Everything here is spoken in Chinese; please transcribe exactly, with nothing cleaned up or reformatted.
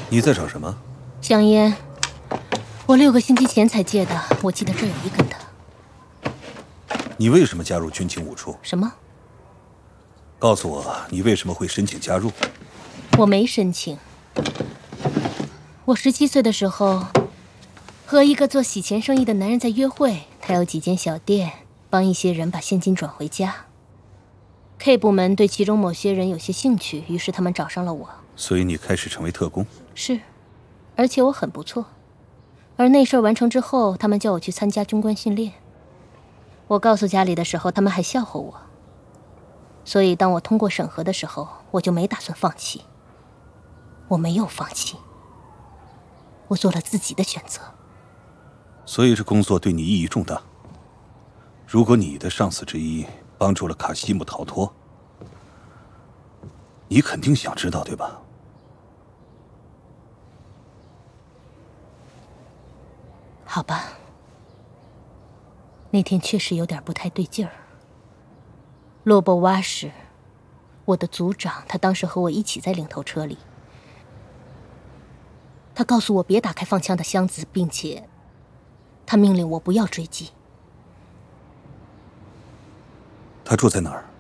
你在找什么？ 香烟，我六个星期前才借的，我记得这有一根的。 你为什么加入军情五处？ 什么？ 告诉我，你为什么会申请加入？ 我没申请。我十七岁的时候，和一个做洗钱生意的男人在约会，他有几间小店，帮一些人把现金转回家。K 部门对其中某些人有些兴趣，于是他们找上了我。 所以你开始成为特工？ 是，而且我很不错。而那事儿完成之后，他们叫我去参加军官训练。我告诉家里的时候，他们还笑话我。所以当我通过审核的时候，我就没打算放弃。我没有放弃，我做了自己的选择。 所以这工作对你意义重大。如果你的上司之一帮助了卡西姆逃脱，你肯定想知道，对吧？ 好吧，那天确实有点不太对劲儿。洛博瓦什，我的组长，他当时和我一起在领头车里。他告诉我别打开放枪的箱子，并且他命令我不要追击。 他住在哪儿？